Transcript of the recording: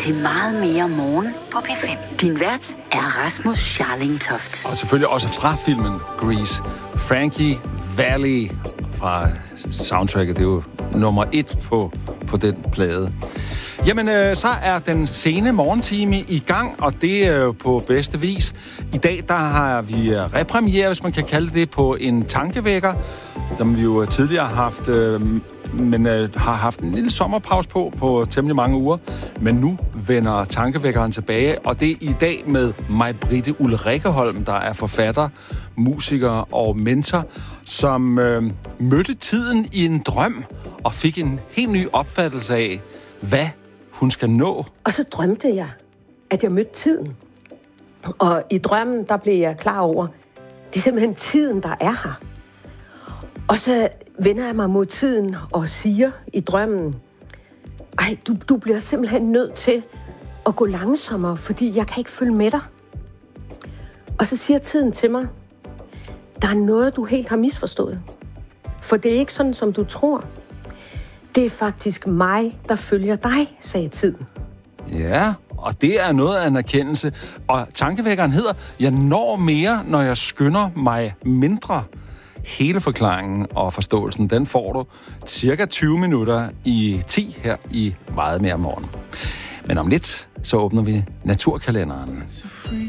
til Meget mere morgen på P5. Din vært er Rasmus Scharlingtoft. Og selvfølgelig også fra filmen Grease. Frankie Valli fra soundtracket. Det er jo nummer 1 på den plade. Jamen, så er den sene morgentime i gang, og det er jo på bedste vis. I dag, der har vi repremiere, hvis man kan kalde det, på en tankevækker, som vi jo tidligere har haft, men har haft en lille sommerpause på temmelig mange uger. Men nu vender tankevækkeren tilbage, og det er i dag med May-Britte Ulrikkeholm, der er forfatter, musiker og mentor, som mødte tiden i en drøm og fik en helt ny opfattelse af, hvad hun skal nå. Og så drømte jeg, at jeg mødte tiden. Og i drømmen, der blev jeg klar over, det er simpelthen tiden, der er her. Og så vender jeg mig mod tiden og siger i drømmen, ej, du bliver simpelthen nødt til at gå langsommere, fordi jeg kan ikke følge med dig. Og så siger tiden til mig, der er noget, du helt har misforstået. For det er ikke sådan, som du tror. Det er faktisk mig, der følger dig, sagde tiden. Ja, og det er noget af en erkendelse. Og tankevækkeren hedder, jeg når mere, når jeg skynder mig mindre. Hele forklaringen og forståelsen, den får du cirka 20 minutter i 10 her i Meget mere morgen. Men om lidt, så åbner vi naturkalenderen.